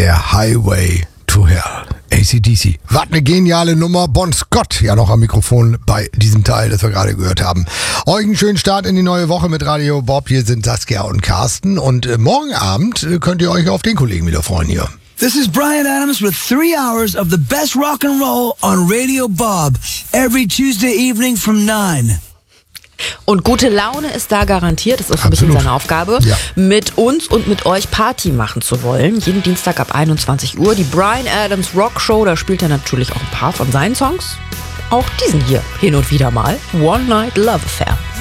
der Highway to Hell. AC/DC. Was eine geniale Nummer. Bon Scott ja noch am Mikrofon bei diesem Teil, das wir gerade gehört haben. Euch einen schönen Start in die neue Woche mit Radio Bob. Hier sind Saskia und Carsten. Und morgen Abend könnt ihr euch auf den Kollegen wieder freuen hier. This is Bryan Adams with 3 hours of the best rock and roll on Radio Bob. Every Tuesday evening from 9. Und gute Laune ist da garantiert, das ist so ein bisschen seine Aufgabe, mit uns und mit euch Party machen zu wollen. Jeden Dienstag ab 21 Uhr, die Bryan Adams Rock Show, da spielt er natürlich auch ein paar von seinen Songs. Auch diesen hier, hin und wieder mal, One Night Love Affair.